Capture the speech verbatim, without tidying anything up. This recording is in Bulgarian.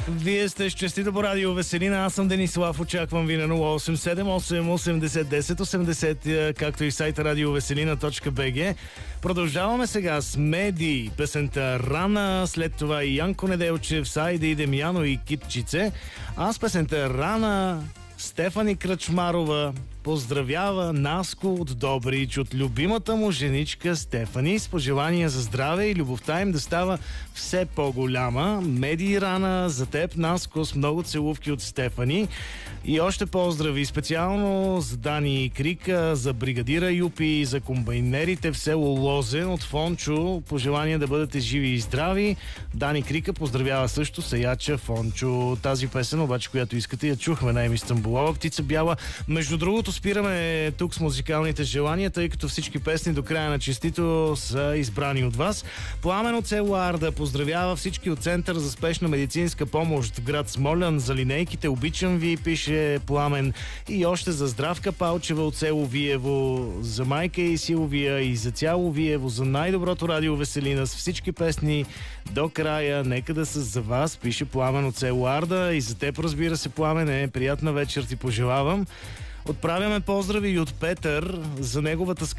Вие сте с Честито по радио Веселина. Аз съм Денислав. Очаквам ви на нула осем седем осем осемдесет десет осемдесет, както и сайта радиовеселина точка би джи. Продължаваме сега с Меди, песента Рана, след това и Янко Неделчев, Сайди, Демяно и Китчице. Аз песента Рана, Стефани Кръчмарова поздравява Наско от Добрич, от любимата му женичка Стефани, с пожелания за здраве и любовта им да става все по-голяма. Меди Рана, за теб, Наско, с много целувки от Стефани. И още поздрави специално за Дани Крика, за бригадира Юпи, за комбайнерите в село Лозен от Фончо. Пожелания да бъдете живи и здрави. Дани Крика поздравява също Саяча Фончо. Тази песен обаче, която искате, я чухме на Еми Стамбулова, Птица бяла. Между другото, спираме тук с музикалните желания, тъй като всички песни до края на Честито са избрани от вас. Пламен от село Арда поздравява всички от Център за спешна медицинска помощ в град Смолян. За линейките обичам ви, пише Пламен. И още за Здравка Палчева от село Виево, за майка и Силвия и за цяло Виево, за най-доброто радио Веселина с всички песни до края. Нека да са за вас, пише Пламен от село Арда. И за теб, разбира се, Пламене, приятна вечер ти пожелавам. Отправяме поздрави и от Петър за неговата